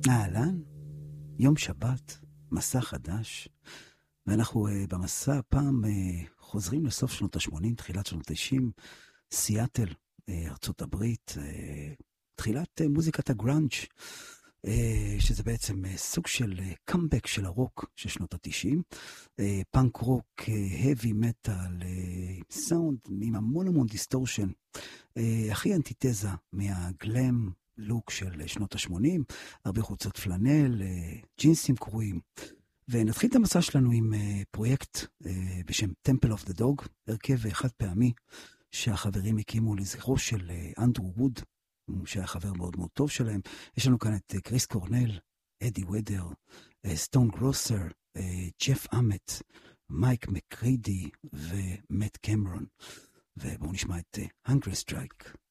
אהלן, יום שבת, מסע חדש, ואנחנו במסע הפעם חוזרים לסוף שנות ה-80, תחילת שנות ה-90, סיאטל, ארצות הברית, תחילת מוזיקת הגראנג', שזה בעצם סוג של קאמבק של הרוק של שנות ה-90, פאנק רוק, heavy metal, סאונד עם המון דיסטורשן, הכי אנטיתזה מהגלם, לוק של שנות ה-80, הרבה חוצות פלנל, ג'ינסים קרועים. ונתחיל את המסע שלנו עם פרויקט בשם Temple of the Dog, הרכב חד פעמי שהחברים הקימו לזכרו של אנדרו ווד, שהיה חבר מאוד מאוד טוב שלהם. יש לנו כאן את קריס קורנל, אדי ודר, סטון גרוסר, ג'ף אמט, מייק מקרידי ומט קמרון. ובואו נשמע את Hunger Strike.